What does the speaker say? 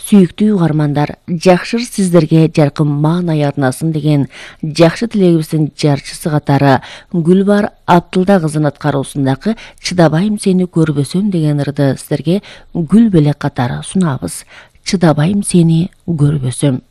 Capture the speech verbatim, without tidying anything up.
Сүйіктүү угармандар, жакшыр сиздерге жаркын маанай арнасын деген жакшы тилегибиздин жарчысы катары Гүлбар Абдылда кызынын аткаруусундагы «Чыдабайм сени көрбөсөм» деген ырды сиздерге Гүл белек катары сунабыз. Чыдабайм сени көрбөсөм.